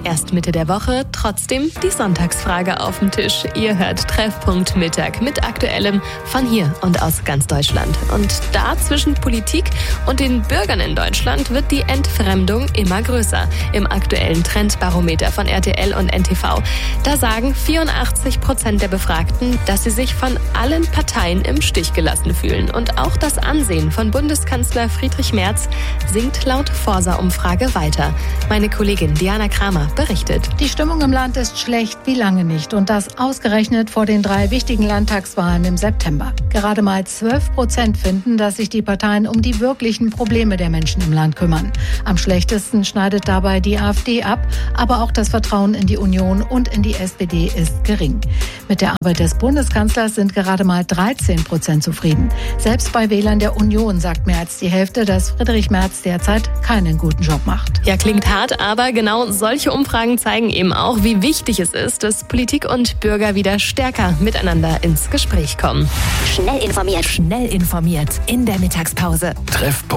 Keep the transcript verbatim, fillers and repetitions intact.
Erst Mitte der Woche, trotzdem die Sonntagsfrage auf dem Tisch. Ihr hört Treffpunkt Mittag mit Aktuellem von hier und aus ganz Deutschland. Und da zwischen Politik und den Bürgern in Deutschland wird die Entfremdung immer größer. Im aktuellen Trendbarometer von R T L und N T V. Da sagen vierundachtzig Prozent der Befragten, dass sie sich von allen Parteien im Stich gelassen fühlen. Und auch das Ansehen von Bundeskanzler Friedrich Merz sinkt laut Forsa-Umfrage weiter. Meine Kollegin Diana Kramer berichtet. Die Stimmung im Land ist schlecht wie lange nicht und das ausgerechnet vor den drei wichtigen Landtagswahlen im September. Gerade mal zwölf Prozent finden, dass sich die Parteien um die wirklichen Probleme der Menschen im Land kümmern. Am schlechtesten schneidet dabei die AfD ab, aber auch das Vertrauen in die Union und in die S P D ist gering. Mit der Arbeit des Bundeskanzlers sind gerade mal dreizehn Prozent zufrieden. Selbst bei Wählern der Union sagt mehr als die Hälfte, dass Friedrich Merz derzeit keinen guten Job macht. Ja, klingt hart, aber genau solche Umfragen zeigen eben auch, wie wichtig es ist, dass Politik und Bürger wieder stärker miteinander ins Gespräch kommen. Schnell informiert, schnell informiert in der Mittagspause. Treffpunkt